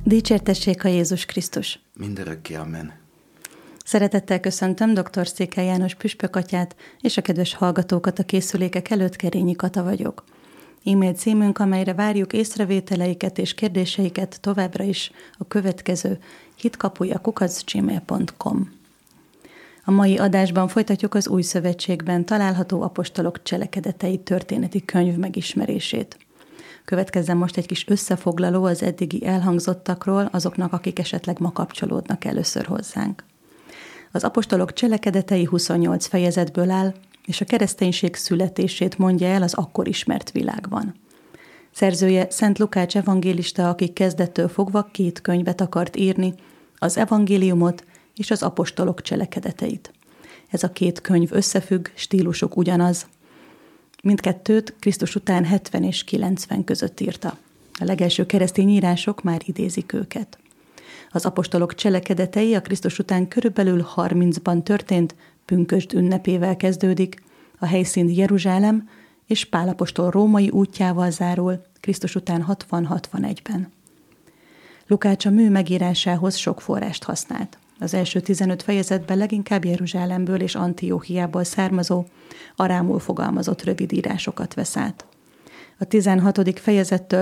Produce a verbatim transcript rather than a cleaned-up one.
Dicsértessék a Jézus Krisztus! Mindörökké, amen. Szeretettel köszöntöm dr. Székely János püspökatyát és a kedves hallgatókat a készülékek előtt, Kerényi Kata vagyok. E-mail címünk, amelyre várjuk észrevételeiket és kérdéseiket továbbra is a következő hitkapuja kukac gmail pont com. A mai adásban folytatjuk az Új Szövetségben található apostolok cselekedetei történeti könyv megismerését. Következzen most egy kis összefoglaló az eddigi elhangzottakról azoknak, akik esetleg ma kapcsolódnak először hozzánk. Az apostolok cselekedetei huszonnyolc fejezetből áll, és a kereszténység születését mondja el az akkor ismert világban. Szerzője Szent Lukács evangélista, aki kezdettől fogva két könyvet akart írni, az evangéliumot és az apostolok cselekedeteit. Ez a két könyv összefügg, stílusuk ugyanaz. Mindkettőt Krisztus után hetven és kilencven között írta. A legelső keresztény írások már idézik őket. Az apostolok cselekedetei a Krisztus után körülbelül harmincban történt pünkösd ünnepével kezdődik, a helyszín Jeruzsálem, és Pál apostol római útjával zárul Krisztus után hatvan-hatvanegyben. Lukács a mű megírásához sok forrást használt. Az első tizenöt fejezetben leginkább Jeruzsálemből és Antióchiából származó, arámul fogalmazott rövid írásokat vesz át. A tizenhatodik fejezettől